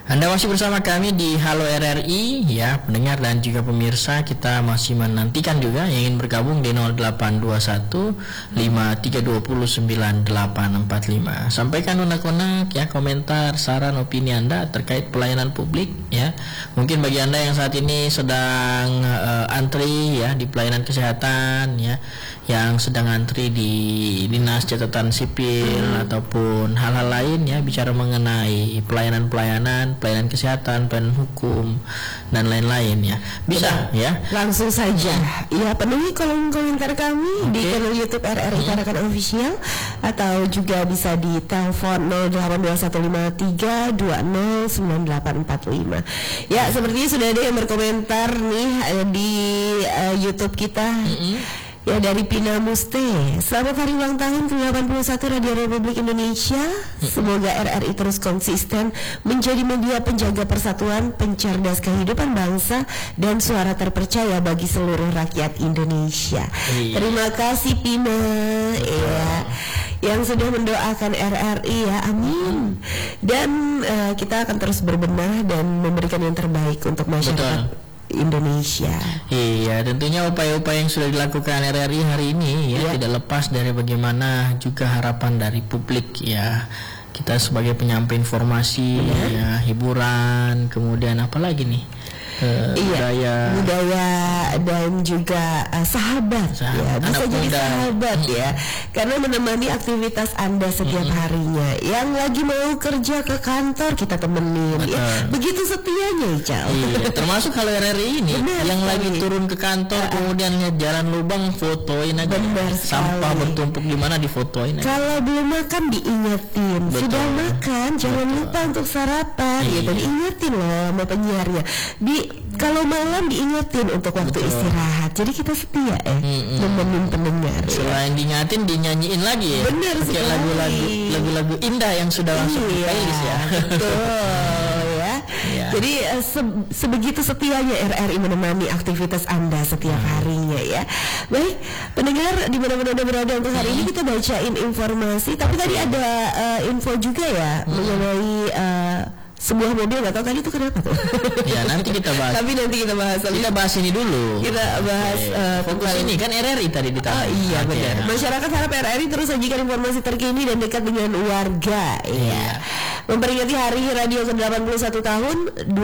Anda masih bersama kami di Halo RRI ya, pendengar dan juga pemirsa. Kita masih menantikan juga yang ingin bergabung di 0821 5320 9845. Sampaikan unek-unek ya, komentar, saran, opini Anda terkait pelayanan publik ya. Mungkin bagi Anda yang saat ini sedang antri ya di pelayanan kesehatan ya, yang sedang antri di Dinas Catatan Sipil ataupun hal-hal lain ya, bicara mengenai pelayanan kesehatan, pelayanan hukum dan lain-lain ya. Bisa ya. Langsung saja. Ya, penuhi kolom komentar kami di channel YouTube RRI Tarakan Official, atau juga bisa di telepon 082153209845. Ya, sepertinya sudah ada yang berkomentar nih di YouTube kita. Ya, dari Pina Muste. Selamat hari ulang tahun ke-81 Radio Republik Indonesia. Semoga RRI terus konsisten menjadi media penjaga persatuan, pencerdas kehidupan bangsa, dan suara terpercaya bagi seluruh rakyat Indonesia. Terima kasih Pina ya, yang sudah mendoakan RRI ya, amin. Dan kita akan terus berbenah dan memberikan yang terbaik untuk masyarakat Indonesia. Iya, tentunya upaya-upaya yang sudah dilakukan RRI hari ini ya, tidak lepas dari bagaimana juga harapan dari publik ya. Kita sebagai penyampai informasi ya, hiburan, kemudian apa lagi nih? Budaya dan juga sahabat ya, bisa jadi sahabat ya, karena menemani aktivitas Anda setiap harinya. Yang lagi mau kerja ke kantor kita temenin ya, begitu setianya Ical. Iya, termasuk kalau RRI ini yang lagi turun ke kantor kemudian lihat jalan lubang, fotoin aja. Sampah bertumpuk di mana, difotoin aja. Kalau belum makan diingetin. Sudah makan jangan lupa untuk sarapan ya, dan ingetin loh sama penyiarnya. Kalau malam diingetin untuk waktu istirahat. Jadi kita setia nemenin pendengar. Selain diingatin, dinyanyiin lagi ya. Benar sekali. Lagu-lagu indah yang sudah masuk di playlist ya. Betul ya. Jadi sebegitu setianya RRI menemani aktivitas Anda setiap harinya ya. Baik, pendengar di mana-mana Anda berada, untuk hari ini kita bacain informasi. Tapi tadi ada info juga ya mengenai sebuah mobil, nggak tahu tadi itu kenapa tuh. Ya, nanti kita bahas. Tapi nanti kita bahas. Kita bahas ini dulu. Kita bahas fokus ini kan RRI tadi ditanya. Iya benar. Masyarakat harap RRI terus sajikan informasi terkini dan dekat dengan warga. Iya. Memperingati Hari Radio ke-81 tahun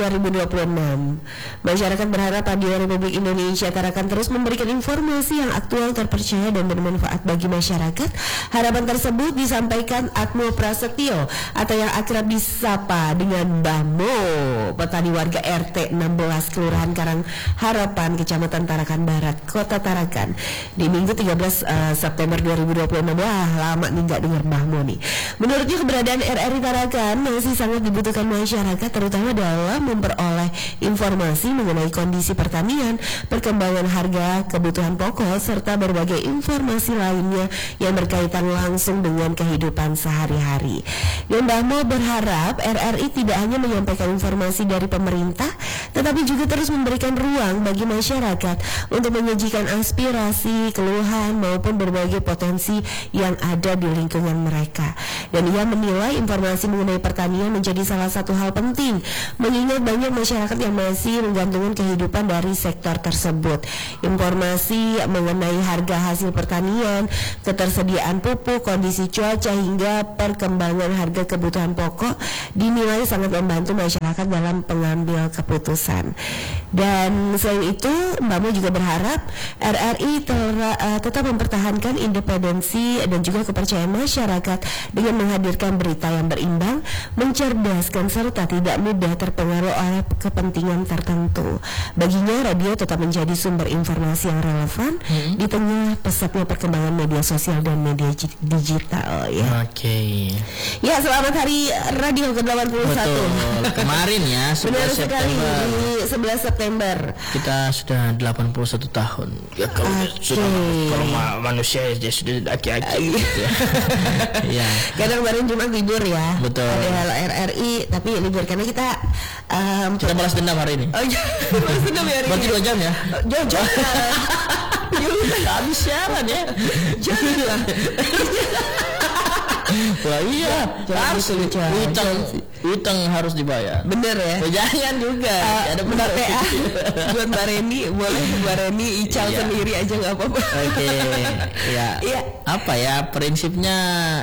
2026, masyarakat berharap Radio Republik Indonesia akan terus memberikan informasi yang aktual, terpercaya, dan bermanfaat bagi masyarakat. Harapan tersebut disampaikan Atmo Prasetyo atau yang akrab disapa dengan Mbah Mo, petani warga RT 16 Kelurahan Karang Harapan, Kecamatan Tarakan Barat, Kota Tarakan, di Minggu 13 September 2026. Wah, lama nih nggak dengar Mbah Mo nih. Menurutnya keberadaan RRI Tarakan masih sangat dibutuhkan masyarakat, terutama dalam memperoleh informasi mengenai kondisi pertanian, perkembangan harga kebutuhan pokok, serta berbagai informasi lainnya yang berkaitan langsung dengan kehidupan sehari-hari. Dan Mbah Mo berharap RRI tidak hanya menyampaikan informasi dari pemerintah, tetapi juga terus memberikan ruang bagi masyarakat untuk menyajikan aspirasi, keluhan, maupun berbagai potensi yang ada di lingkungan mereka. Dan ia menilai informasi mengenai pertanian menjadi salah satu hal penting, mengingat banyak masyarakat yang masih menggantungkan kehidupan dari sektor tersebut. Informasi mengenai harga hasil pertanian, ketersediaan pupuk, kondisi cuaca, hingga perkembangan harga kebutuhan pokok dinilai sangat membantu masyarakat dalam pengambil keputusan. Dan selain itu, Mbak Mo juga berharap RRI tetap mempertahankan independensi dan juga kepercayaan masyarakat dengan menghadirkan berita yang berimbang, mencerdaskan, serta tidak mudah terpengaruh oleh kepentingan tertentu. Baginya, radio tetap menjadi sumber informasi yang relevan di tengah pesatnya perkembangan media sosial dan media digital ya. Ya, selamat Hari Radio ke-81. Betul. Kemarin ya, 11 September. Di 11 September. Kita sudah 81 tahun. Ya, kalau manusia ya sudah aki-aki gitu ya. Ya. Kadang kemarin cuma libur ya. Betul. Ada Halo RRI tapi libur karena kita balas dendam hari ini. Oh iya, balas dendam ya hari ini. Berarti 2 jam ya? Jauh. Habis siaran ya. Jangan. Wah iya, harus utang harus dibayar. Bener ya. Jangan juga. Ada benar PA buat Mbak Reni, boleh Mbak Reni ical sendiri aja nggak apa-apa. Oke, ya. Apa ya prinsipnya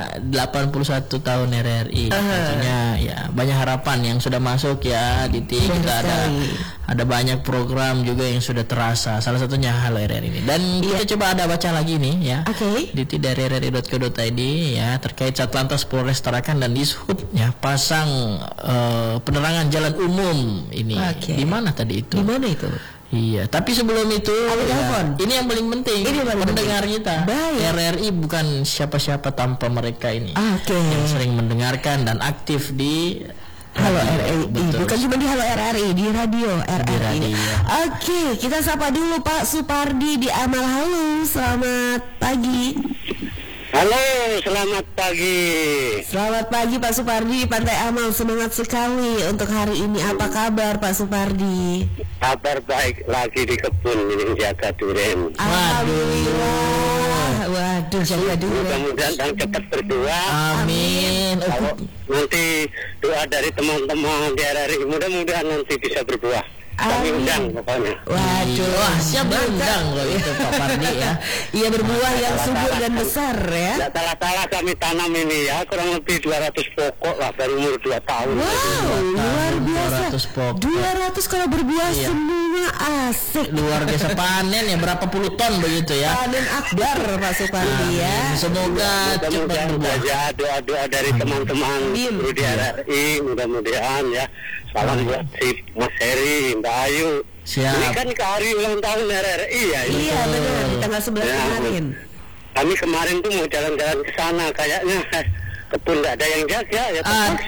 81 tahun RRI. Tentunya ya banyak harapan yang sudah masuk ya. Diti kita ada banyak program juga yang sudah terasa. Salah satunya Halo RRI ini. Dan kita coba ada baca lagi nih ya. Diti dari rri.co.id ya terkait Satlantas Polres Tarakan dan Dishub ya pasang penerangan jalan umum ini. Di mana tadi itu? Di mana itu? Iya, tapi sebelum itu ini yang paling penting. Ini pendengar kita. RRI bukan siapa-siapa tanpa mereka ini. Yang sering mendengarkan dan aktif di Halo RRI. Bukan cuma di Halo RRI, di radio RRI. Oke, kita sapa dulu Pak Supardi di Amal. Halo, selamat pagi. Halo, selamat pagi. Selamat pagi Pak Supardi, Pantai Amal. Semangat sekali untuk hari ini. Apa kabar Pak Supardi? Kabar baik, lagi di kebun ini jaga durian. Alhamdulillah. Waduh, jaga durian. Mudah-mudahan yang cepat berdua. Amin. Kalau nanti doa dari teman-teman di RRI, mudah-mudahan nanti bisa berbuah. Kami undang pokoknya. Waduh, siap undang loh itu Pak Pardi ya. Iya, berbuah yang subur dan besar ya. Tidak salah-salah kami tanam ini ya, kurang lebih 200 pokok lah, baru umur 2 tahun. Wow, luar biasa. 200 pokok. 200 kalau berbuah semua asik. Luar biasa panen ya, berapa puluh ton begitu ya. Panen akbar Pak Supardi ya. Semoga cepat berbuah. Doa-doa dari teman-teman di RRI, mudah-mudahan ya. Salam buat si Mas Heri, Mbak Ayu. Siap. Ini kan ke hari ulang tahun RRI ya. Iya benar, di tanggal 11 kemarin. Kami kemarin tuh mau jalan-jalan ke sana, kayaknya kebun nggak ada yang jaga ya.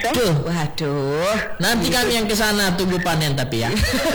Waduh. Nanti kami yang ke sana tunggu panen tapi ya.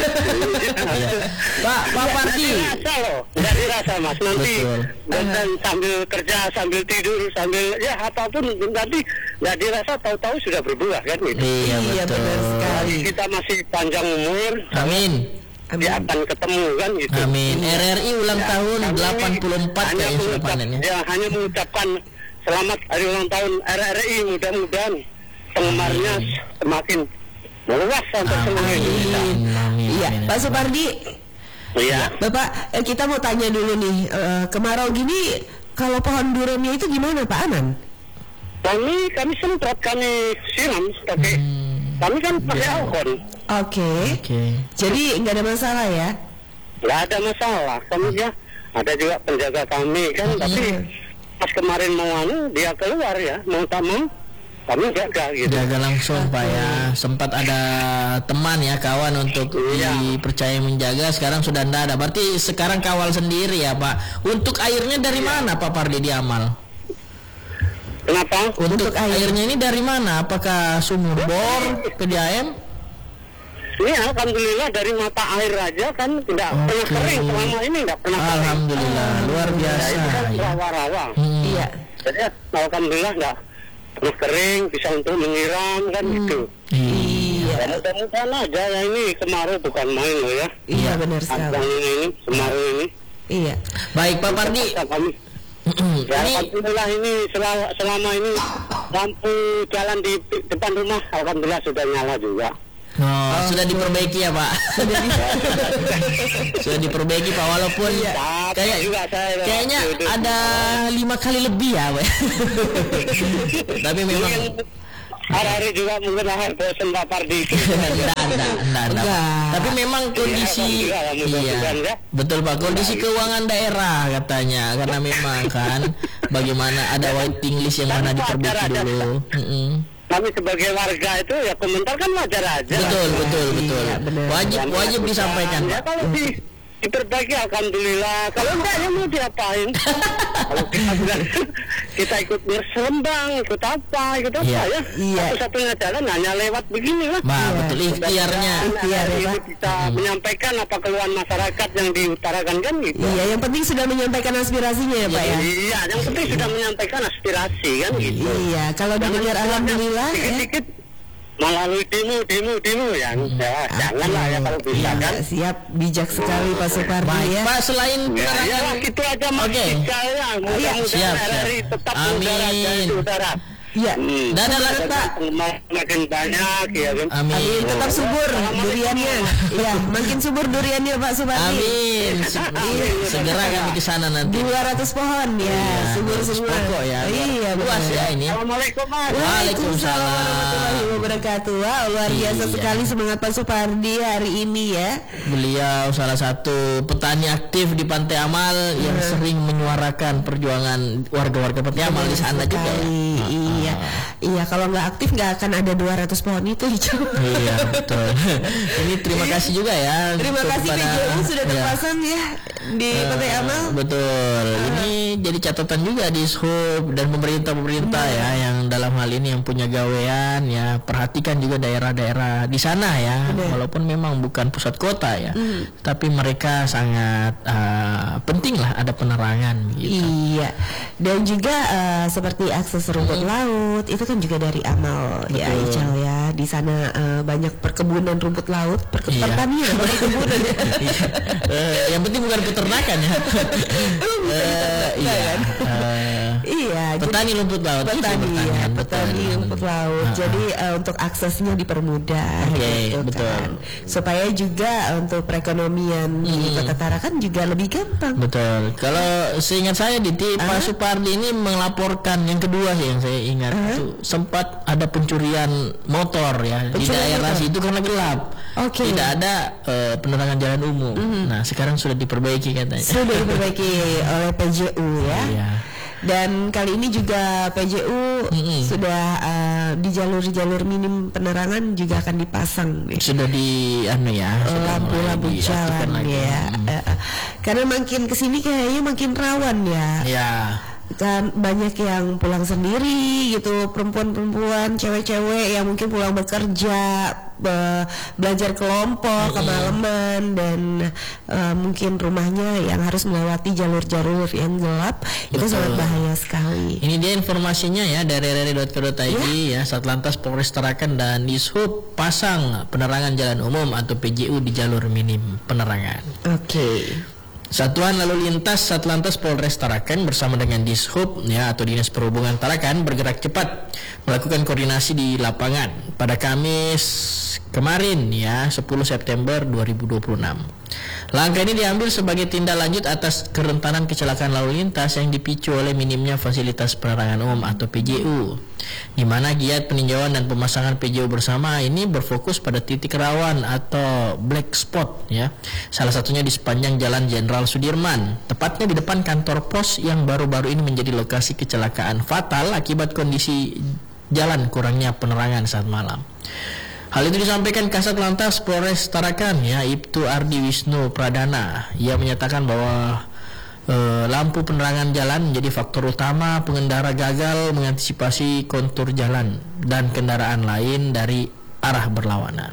Pak Pardi. Nggak dirasa Mas. Nanti dan sambil kerja, sambil tidur, sambil ya apapun nanti nggak dirasa tahu-tahu sudah berbuah kan gitu. Iya benar sekali. Kita masih panjang umur. Amin. Dia akan ketemu kan gitu. Amin. RRI ulang tahun 84 kayaknya sudah panen ya. Hanya mengucapkan selamat hari ulang tahun RRI, mudah-mudahan penggemarnya semakin meluas sampai seluruh Indonesia. Iya, Pak Supardi. Iya. Bapak, kita mau tanya dulu nih, kemarau gini kalau pohon duriannya itu gimana Pak, aman? Kami semprot, kami siram pakai. Kami kan pakai alkohol. Oke. Jadi nggak ada masalah ya? Nggak ada masalah. Kami ya ada juga penjaga kami kan, tapi pas kemarin mau dia keluar ya, mau tak mau kami jaga gitu. Jaga langsung Pak ya. Sempat ada teman ya, kawan untuk dipercaya menjaga, sekarang sudah tidak ada. Berarti sekarang kawal sendiri ya Pak. Untuk airnya dari mana Pak Pardi di Amal? Kenapa? Untuk airnya ini dari mana? Apakah sumur bor, PDAM? Ini alhamdulillah dari mata air aja kan tidak pernah kering selama ini, tidak pernah kering. Alhamdulillah, luar biasa. Itu kan rawa-rawa. Iya. Jadi alhamdulillah nggak pernah kering, bisa untuk menyiram kan gitu. Iya. Dan mudah-mudahan aja ya, ini kemarau bukan main loh ya. Iya benar sekali. Ini kemarau ini. Iya. Baik Pak Pardi. Ya, alhamdulillah ini selama ini lampu jalan di depan rumah alhamdulillah sudah nyala juga. Sudah diperbaiki ya Pak. Sudah diperbaiki Pak, walaupun kayaknya ada 5 kali lebih ya Pak. Tapi memang hari-hari juga mungkin bosan Pak Pardi. Tapi memang kondisi betul Pak, kondisi keuangan daerah katanya, karena memang kan bagaimana ada waiting list yang mana diperbaiki dulu. Kami sebagai warga itu ya komentar kan wajar aja. Betul. Iya, Wajib disampaikan. Ya kalau diperbaiki alhamdulillah, kalau enggak ya mau diapain? Kalau kita bilang kita ikut berselembang, ikut apa ya? Satu-satunya jalan hanya lewat begini lah. Betul, ikhtiarnya. Kita menyampaikan apa keluhan masyarakat yang diutarakan kan gitu. Iya, yang penting sudah menyampaikan aspirasinya ya Pak ya. Iya, yang penting sudah menyampaikan aspirasi kan gitu. Iya, kalau didengar alhamdulillah dikit-dikit melalui demo ya, janganlah ya kalau bisa kan. Siap, bijak sekali Pak Supardi ya. Pak, selain ya gitu aja Mas. Mudah-mudahan RRI tetap udara. Iya. Dan makin banyak ya kan. Amin. Tetap subur duriannya. Iya, makin subur duriannya Pak Supardi. Amin. Segera kami ke sana nanti. 200 pohon ya, subur-subur. Pokok ya. Iya, luas ya ini. Assalamualaikum Mas. Waalaikumsalam warahmatullahi wabarakatuh. Wah, luar biasa sekali semangat Pak Supardi hari ini ya. Beliau salah satu petani aktif di Pantai Amal yang sering menyuarakan perjuangan warga-warga Pantai Amal di sana juga. Iya. Iya, kalau nggak aktif nggak akan ada 200 pohon itu hijau. Iya, betul. Ini terima kasih juga ya. Terima kasih PJU sudah terpasang ya di Pantai Amal. Betul. Ini jadi catatan juga di Sub dan pemerintah ya yang dalam hal ini yang punya gawean ya, perhatikan juga daerah-daerah di sana ya. Walaupun memang bukan pusat kota ya. Tapi mereka sangat penting lah ada penerangan gitu. Iya. Dan juga seperti akses rumput laut itu kan juga dari Amal. Betul. Ya Ical ya. Di sana banyak perkebunan rumput laut, pertanian, perkebunan. Yang penting bukan peternakan ya. Iya. Petani rumput laut. Petani rumput laut. Jadi untuk aksesnya dipermudah. Gitu betul. Kan. Supaya juga untuk perekonomian di Kota Tarakan juga lebih gampang. Betul. Kalau seingat saya Pak Supardi ini melaporkan yang kedua sih yang saya ingat itu sempat ada pencurian motor ya di daerah situ karena gelap. Tidak ada penerangan jalan umum. Nah, sekarang sudah diperbaiki katanya. Sudah diperbaiki oleh PJU ya. Iya. Dan kali ini juga PJU sudah di jalur-jalur minim penerangan juga akan dipasang nih. Sudah di lampu-lampu jalan ya. Karena makin kesini kayaknya makin rawan ya. Iya. Kan banyak yang pulang sendiri gitu, perempuan-perempuan, cewek-cewek yang mungkin pulang bekerja, belajar kelompok, kemalaman, dan mungkin rumahnya yang harus melewati jalur-jalur yang gelap. Betul. Itu sangat bahaya sekali. Ini dia informasinya ya dari rri.co.id ya. Satlantas Polres Tarakan dan Dishub pasang penerangan jalan umum atau PJU di jalur minim penerangan. Oke. Satuan Lalu Lintas Satlantas Polres Tarakan bersama dengan Dishub ya atau Dinas Perhubungan Tarakan bergerak cepat melakukan koordinasi di lapangan pada Kamis kemarin ya 10 September 2026. Langkah ini diambil sebagai tindak lanjut atas kerentanan kecelakaan lalu lintas yang dipicu oleh minimnya fasilitas penerangan umum atau PJU, di mana giat peninjauan dan pemasangan PJU bersama ini berfokus pada titik rawan atau black spot ya. Salah satunya di sepanjang Jalan Jenderal Sudirman, tepatnya di depan kantor pos yang baru-baru ini menjadi lokasi kecelakaan fatal akibat kondisi jalan kurangnya penerangan saat malam. Hal itu disampaikan Kasat Lantas Polres Tarakan ya Ibtu Ardi Wisnu Pradana. Ia menyatakan bahwa lampu penerangan jalan menjadi faktor utama pengendara gagal mengantisipasi kontur jalan dan kendaraan lain dari arah berlawanan.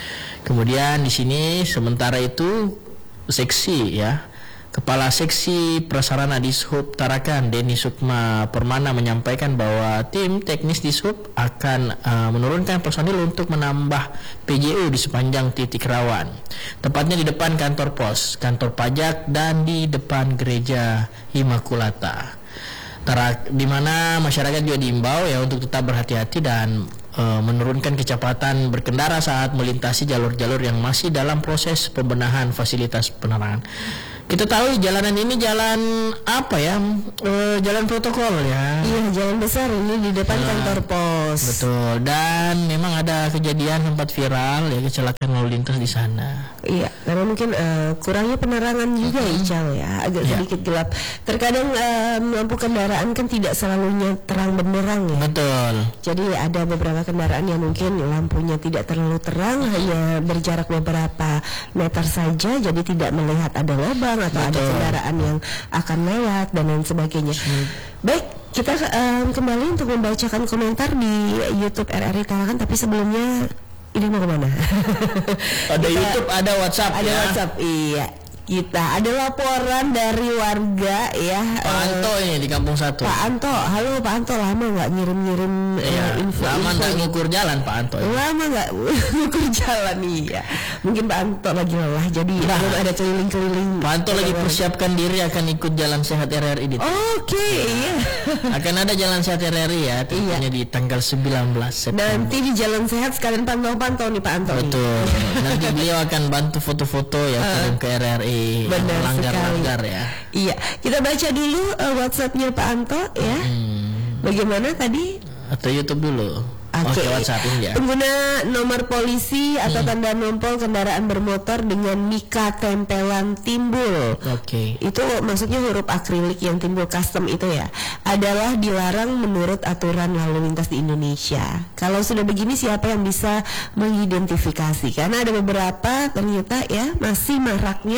Kemudian di sini sementara itu seksi ya Kepala Seksi Prasarana Dishub Tarakan Denny Sukma Permana menyampaikan bahwa tim teknis Dishub akan menurunkan personil untuk menambah PJU di sepanjang titik rawan, tepatnya di depan kantor pos, kantor pajak, dan di depan gereja Immaculata. Di mana masyarakat juga diimbau ya untuk tetap berhati-hati dan menurunkan kecepatan berkendara saat melintasi jalur-jalur yang masih dalam proses pembenahan fasilitas penerangan. Kita tahu jalanan ini jalan apa ya? Jalan protokol ya. Iya, jalan besar ini di depan kantor pos. Betul. Dan memang ada kejadian sempat viral ya kecelakaan lalu lintas di sana. Iya, karena mungkin kurangnya penerangan juga Ical ya, agak sedikit gelap. Terkadang lampu kendaraan kan tidak selalunya terang benderang ya. Betul. Jadi ada beberapa kendaraan yang mungkin lampunya tidak terlalu terang, hanya berjarak beberapa meter saja, jadi tidak melihat ada lubang atau ada kendaraan yang akan lewat dan lain sebagainya. Baik, kita kembali untuk membacakan komentar di YouTube RRI Tarakan, tapi sebelumnya ini mau kemana? Ada YouTube, ada WhatsApp. Ada WhatsApp, iya. kita. Ada laporan dari warga ya. Pak Anto ini di Kampung 1. Pak Anto, halo Pak Anto, lama nggak ngirim-ngirim info? Lama nggak ngukur jalan Pak Anto. Lama nggak ngukur jalan iya. Mungkin Pak Anto lagi lelah, jadi belum ada keliling-keliling. Pak Anto lagi persiapkan diri akan ikut jalan sehat RRI di. Oke, iya. Akan ada jalan sehat RRI ya, tentunya di tanggal 19 September. Nanti di jalan sehat sekalian pantau-pantau nih Pak Anto. Betul. Nanti beliau akan bantu foto-foto ya kirim ke RRI. Benar Langgar-langgar ya. Iya, kita baca dulu WhatsApp-nya Pak Anto ya. Bagaimana tadi? Atau YouTube dulu. Oke, WhatsApp ini ya. Pengguna nomor polisi atau tanda nompol kendaraan bermotor dengan mika tempelan timbul. Oke. Itu maksudnya huruf akrilik yang timbul custom itu ya. Adalah dilarang menurut aturan lalu lintas di Indonesia. Kalau sudah begini siapa yang bisa mengidentifikasi? Karena ada beberapa ternyata ya masih maraknya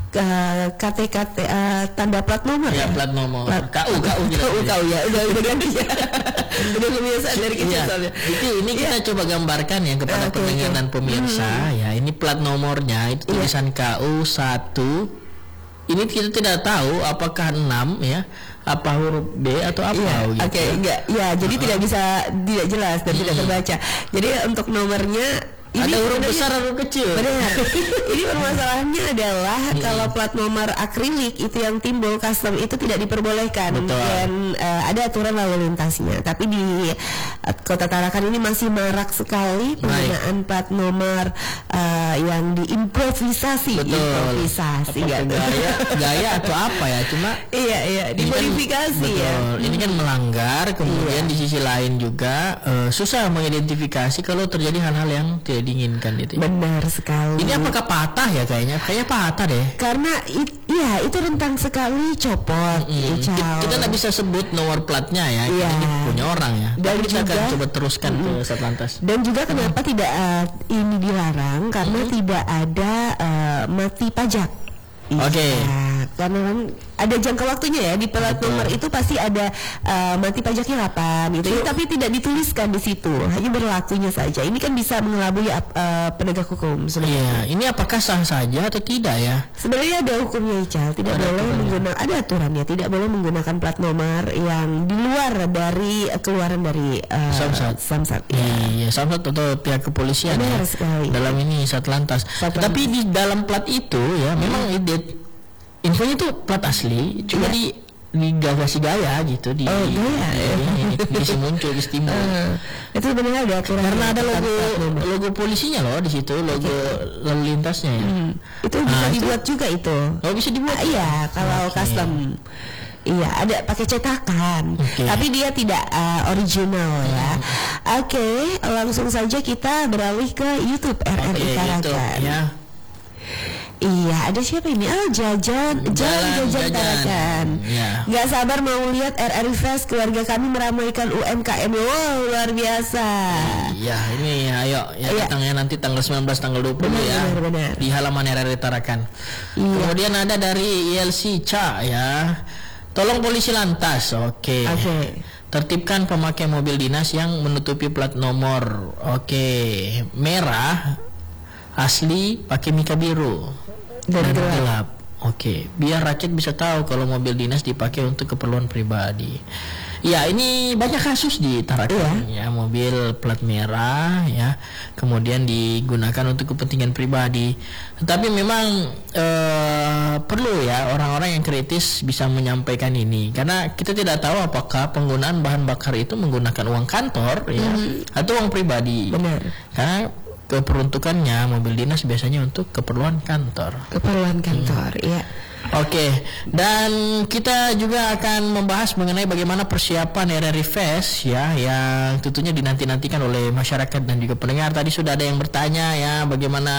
KT-KT tanda plat nomor ya. Plat nomor. KU ya. Udah ganti ya. Udah kebiasaan dari kecil soalnya. Ini kita coba gambarkan ya kepada pendengar dan pemirsa ya. Ini plat nomornya itu tulisan KU 1. Ini kita tidak tahu apakah 6 ya, apa huruf B atau apa gitu. Oke, enggak. Ya, jadi tidak jelas dan tidak terbaca. Jadi untuk nomornya ini ada huruf besar atau kecil. Benar. Ini permasalahannya adalah kalau plat nomor akrilik itu yang timbul custom itu tidak diperbolehkan. Betul. Dan ada aturan lalu lintasnya. Tapi di Kota Tarakan ini masih marak sekali penggunaan plat nomor yang diimprovisasi. Betul. Improvisasi gaya atau apa ya? Cuma iya dimodifikasi ya. Ini kan melanggar. Kemudian di sisi lain juga susah mengidentifikasi kalau terjadi hal-hal yang tidak diinginkan itu. Benar sekali. Ini apakah patah ya kayaknya patah deh. Karena itu rentang sekali copot. Kita nggak bisa sebut nomor platnya ya. Ini punya orang ya. Dan kita akan coba teruskan ke Satlantas. Dan juga kenapa tidak ini dilarang karena tidak ada mati pajak. Oke. Karena kan ada jangka waktunya ya di plat nomor itu pasti ada mati pajaknya kapan gitu. Tapi tidak dituliskan di situ, hanya berlakunya saja. Ini kan bisa mengelabui penegak hukum sebenarnya. Iya, ini apakah sah saja atau tidak ya? Sebenarnya ada hukumnya Ical, tidak boleh menggunakan, ada aturannya, tidak boleh menggunakan plat nomor yang di luar dari keluaran dari Samsat. Iya, Samsat atau pihak kepolisian ya. Dalam ini Satlantas. Tapi di dalam plat itu ya memang infonya itu plat asli, cuma digagasi gaya gitu di muncul di stimulo. Itu sebenarnya ada aturan karena ada logo polisinya loh di situ, logo lalu lintasnya ya. Itu bisa dibuat juga itu. Oh, bisa dibuat. Iya, kalau custom. Iya, ada pakai cetakan. Tapi dia tidak original ya. Oke, langsung saja kita beralih ke YouTube RRI Tarakan. Ya. Iya, ada siapa ini? Jajan Tarakan. Ya. Gak sabar mau lihat RRI Fest, keluarga kami meramaikan UMKM. Wow, luar biasa. Iya, ini ayo datangnya nanti tanggal 19 tanggal 20 benar. Di halaman RRI Tarakan. Kemudian ada dari ILC Ca ya. Tolong polisi lantas. Oke. Tertibkan pemakai mobil dinas yang menutupi plat nomor. Merah asli pakai mika biru dan gelap. Biar rakyat bisa tahu kalau mobil dinas dipakai untuk keperluan pribadi. Ya, ini banyak kasus di Tarakan ya, mobil plat merah ya, kemudian digunakan untuk kepentingan pribadi. Tetapi memang perlu ya orang-orang yang kritis bisa menyampaikan ini, karena kita tidak tahu apakah penggunaan bahan bakar itu menggunakan uang kantor ya atau uang pribadi. Benar. Karena keperuntukannya mobil dinas biasanya untuk keperluan kantor. Ya. Dan kita juga akan membahas mengenai bagaimana persiapan RRI Fest ya, yang tentunya dinanti-nantikan oleh masyarakat dan juga pendengar. Tadi sudah ada yang bertanya ya, bagaimana